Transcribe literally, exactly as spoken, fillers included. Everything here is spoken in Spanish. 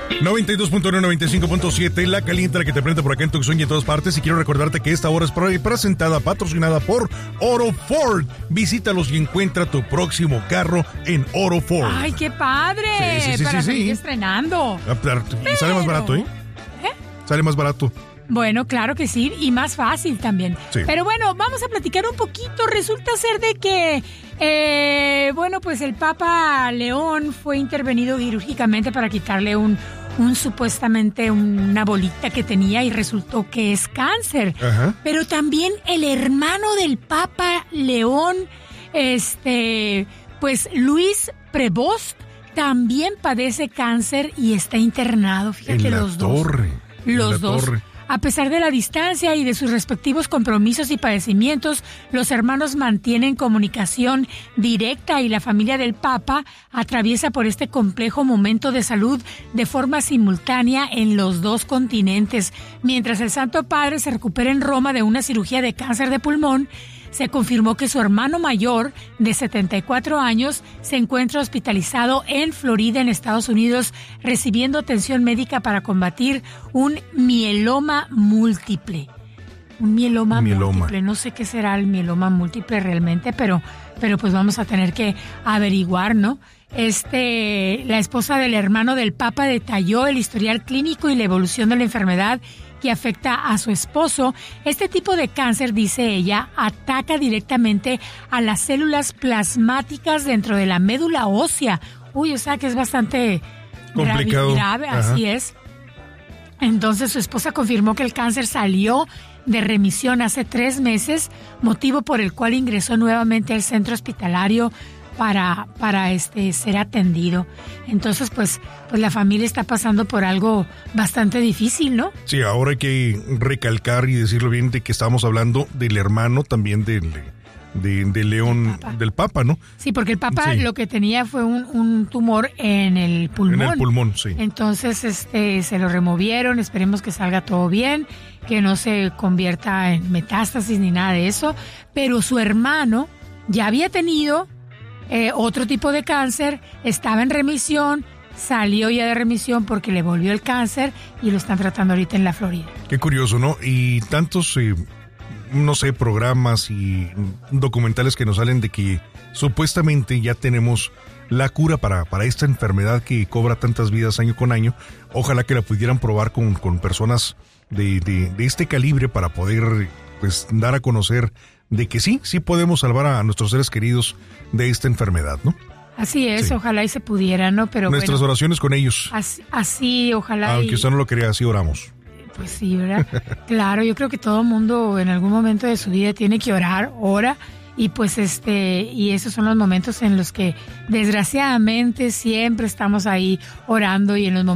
noventa y dos punto uno, noventa y cinco punto siete, la caliente, la que te prende por acá en Tucson y en todas partes. Y quiero recordarte que esta hora es presentada, patrocinada por Oro Ford. Visítalos y encuentra tu próximo carro en Oro Ford. ¡Ay, qué padre! Sí, sí, sí, para sí, seguir sí. estrenando. Y Pero... sale más barato, ¿eh? ¿Eh? Sale más barato. Bueno, claro que sí, y más fácil también. Sí. Pero bueno, vamos a platicar un poquito. Resulta ser de que, eh, bueno, pues el Papa León fue intervenido quirúrgicamente para quitarle un, un supuestamente una bolita que tenía y resultó que es cáncer. Ajá. Pero también el hermano del Papa León, este, pues Luis Prevost, también padece cáncer y está internado. Fíjate, En la los dos. torre. En Los la dos. torre. A pesar de la distancia y de sus respectivos compromisos y padecimientos, los hermanos mantienen comunicación directa y la familia del Papa atraviesa por este complejo momento de salud de forma simultánea en los dos continentes. Mientras el Santo Padre se recupera en Roma de una cirugía de cáncer de pulmón, se confirmó que su hermano mayor, de setenta y cuatro años, se encuentra hospitalizado en Florida, en Estados Unidos, recibiendo atención médica para combatir un mieloma múltiple. Un mieloma, Mieloma. múltiple. No sé qué será el mieloma múltiple realmente, pero, pero pues vamos a tener que averiguar, ¿no? Este, la esposa del hermano del Papa detalló el historial clínico y la evolución de la enfermedad que afecta a su esposo. Este tipo de cáncer, dice ella, ataca directamente a las células plasmáticas dentro de la médula ósea. Uy, o sea que es bastante Complicado. grave, grave, Ajá. así es. Entonces su esposa confirmó que el cáncer salió de remisión hace tres meses, motivo por el cual ingresó nuevamente al centro hospitalario para, para este, ser atendido. Entonces, pues, pues la familia está pasando por algo bastante difícil, ¿no? Sí, ahora hay que recalcar y decirlo bien de que estamos hablando del hermano también del, de, de León, Papa. del Papa, ¿no? Sí, porque el Papa Sí. lo que tenía fue un, un tumor en el pulmón. En el pulmón, sí. Entonces, este, se lo removieron, esperemos que salga todo bien, que no se convierta en metástasis ni nada de eso, pero su hermano ya había tenido eh, otro tipo de cáncer, estaba en remisión, salió ya de remisión porque le volvió el cáncer y lo están tratando ahorita en la Florida. Qué curioso, ¿no? Y tantos, eh, no sé, programas y documentales que nos salen de que supuestamente ya tenemos la cura para, para esta enfermedad que cobra tantas vidas año con año. Ojalá que la pudieran probar con, con personas de, de, de este calibre para poder, pues, dar a conocer de que sí, sí podemos salvar a nuestros seres queridos de esta enfermedad, ¿no? Así es, Sí. ojalá y se pudiera, ¿no? Pero Nuestras bueno, oraciones con ellos. así, así ojalá y... Aunque usted no lo crea, así oramos. Pues sí, ¿verdad? Claro, yo creo que todo mundo en algún momento de su vida tiene que orar, ora, y pues este, y esos son los momentos en los que desgraciadamente siempre estamos ahí orando y en los momentos